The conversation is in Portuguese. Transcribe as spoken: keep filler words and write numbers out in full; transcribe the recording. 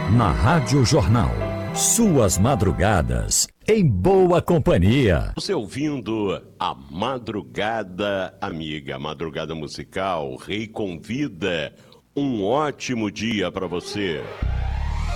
Na Rádio Jornal. Suas madrugadas em boa companhia. Você ouvindo a Madrugada Amiga, Madrugada Musical, Rei convida. Um ótimo dia para você.